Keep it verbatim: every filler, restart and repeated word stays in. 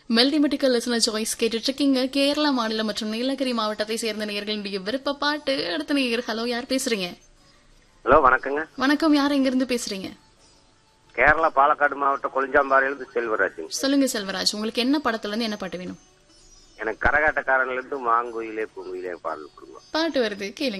மெல்டிமெட்டிக்கல் listener choice கேட்டுட்டு இருக்கீங்க. கேரளா மாநிலம் மற்றும் நீலகிரி மாவட்டத்தை சேர்ந்த நேயர்களுடைய விருப்ப பாட்டு. அடுத்த நேயர் ஹலோ, யார் பேசுறீங்க? ஹலோ, வணக்கங்க. வணக்கம், யார் எங்க இருந்து பேசுறீங்க? கேரளா பாலக்காடு மாவட்டம் கொளிஞ்சாம்பாறையிலிருந்து செல்வராஜ். சொல்லுங்க செல்வராஜ், உங்களுக்கு என்ன படத்துல இருந்து என்ன பாட்டு வேணும்? எனக்கு கரகாட்டக்காரன்ல இருந்து மாங்குயிலே பூங்குயிலே பாடல் கொடுங்க. பாட்டு வருது, கேளுங்க.